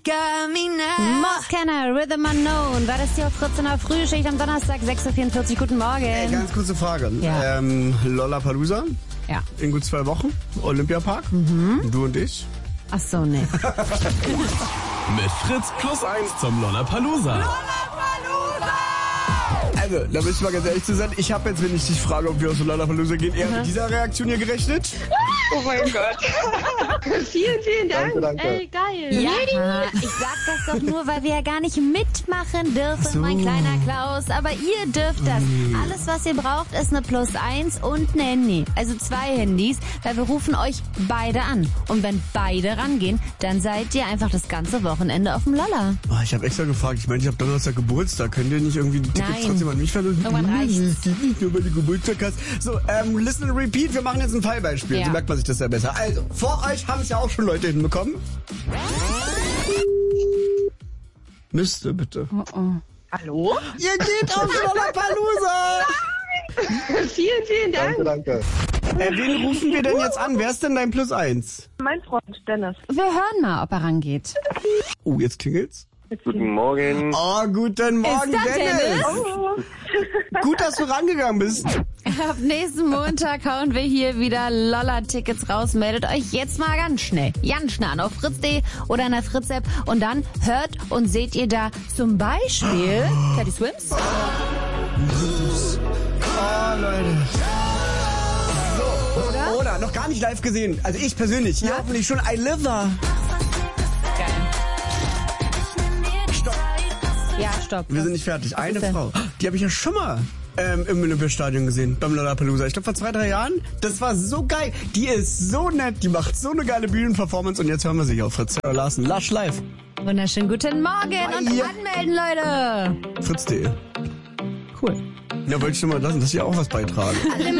got me now. Mosskenner, Rhythm Unknown. War das hier auf Fritz in der Frühschicht am Donnerstag, 6.44 Uhr. Guten Morgen. Ganz kurze Frage. Ja. Lollapalooza? Ja. In gut 2 Wochen. Olympiapark. Du und ich. Ach so, nee. Mit Fritz +1 zum Lollapalooza. Also, da will ich mal ganz ehrlich zu sein. Ich habe jetzt, wenn ich dich frage, ob wir aus Lollapalooza gehen, eher mit dieser Reaktion hier gerechnet. Oh mein Gott. Vielen, vielen Dank. Danke. Ey, geil. Ja, ich sag das doch nur, weil wir ja gar nicht mitmachen dürfen, So. mein kleiner Klaus. Aber ihr dürft das. Alles, was ihr braucht, ist eine +1 und ein Handy. Also 2 Handys, weil wir rufen euch beide an. Und wenn beide rangehen, dann seid ihr einfach das ganze Wochenende auf dem Lolla. Oh, ich habe extra gefragt. Ich meine, ich habe Donnerstag Geburtstag. Könnt ihr nicht irgendwie die Tickets Nein. trotzdem an mich verlosen? Irgendwann reicht's. Geht nicht, nur weil du Geburtstag hast. So, listen and repeat. Wir machen jetzt ein Fallbeispiel. Ja. So merkt man sich das ja besser. Also, vor euch haben es ja auch schon Leute hinbekommen. Müsste, bitte. Hallo? Ihr geht auf Lollapalooza! Vielen, vielen Dank. Danke. Wen rufen wir denn jetzt an? Wer ist denn dein +1? Mein Freund Dennis. Wir hören mal, ob er rangeht. Oh, jetzt klingelt's. Guten Morgen. Oh, guten Morgen, Ist das Dennis? Oh. Gut, dass du rangegangen bist. Ab nächsten Montag hauen wir hier wieder Lolla-Tickets raus. Meldet euch jetzt mal ganz schnell an auf fritz.de oder in der Fritz-App. Und dann hört und seht ihr da zum Beispiel Teddy Swims. Oh, Leute. So, oder? Noch gar nicht live gesehen. Also ich persönlich. Ihr hoffentlich schon. I live da. Geil. Ja, stopp. Wir sind nicht fertig. Eine denn? Frau. Die habe ich ja schon mal im Olympiastadion gesehen, beim Lollapalooza. Ich glaube vor 2, 3 Jahren. Das war so geil. Die ist so nett. Die macht so eine geile Bühnenperformance. Und jetzt hören wir sie hier auf Fritz. Sarah Larsen. Lush live. Wunderschönen guten Morgen und Hi. anmelden, Leute. Fritz.de. Cool. Ja, wollte ich schon mal lassen, dass ich auch was beitrage.